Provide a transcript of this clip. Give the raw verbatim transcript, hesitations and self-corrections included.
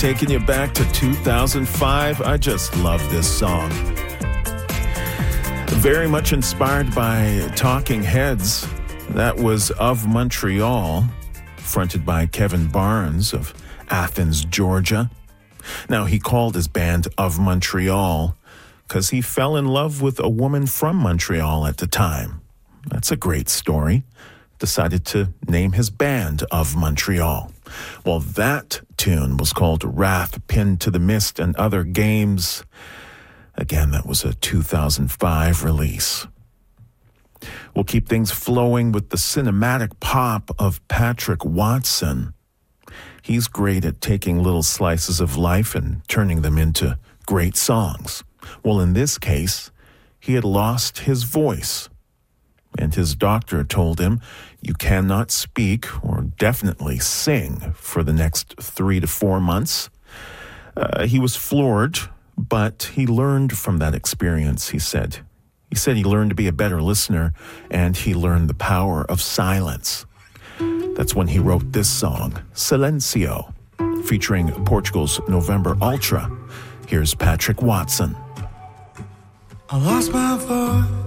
taking you back to two thousand five. I just love this song. Very much inspired by Talking Heads. That was Of Montreal, fronted by Kevin Barnes of Athens, Georgia. Now, he called his band Of Montreal because he fell in love with a woman from Montreal at the time. That's a great story. Decided to name his band Of Montreal. Well, that tune was called Wrath Pinned to the Mist and Other Games. Again, that was a two thousand five release. We'll keep things flowing with the cinematic pop of Patrick Watson. He's great at taking little slices of life and turning them into great songs. Well, in this case, he had lost his voice. And his doctor told him, you cannot speak or definitely sing for the next three to four months. Uh, he was floored, but he learned from that experience, he said. He said he learned to be a better listener, and he learned the power of silence. That's when he wrote this song, Silencio, featuring Portugal's November Ultra. Here's Patrick Watson. I lost my voice